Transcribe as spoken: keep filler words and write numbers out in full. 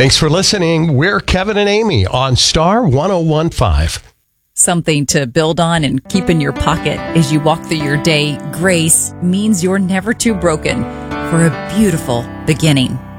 Thanks for listening. We're Kevin and Amy on Star one oh one point five. Something to build on and keep in your pocket as you walk through your day. Grace means you're never too broken for a beautiful beginning.